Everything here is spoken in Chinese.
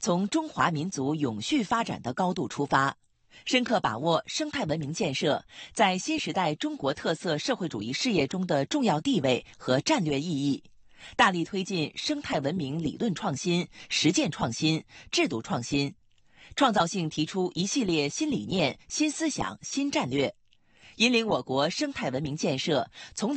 从中华民族永续发展的高度出发，深刻把握生态文明建设在新时代中国特色社会主义事业中的重要地位和战略意义，大力推进生态文明理论创新、实践创新、制度创新，创造性提出一系列新理念、新思想、新战略，引领我国生态文明建设从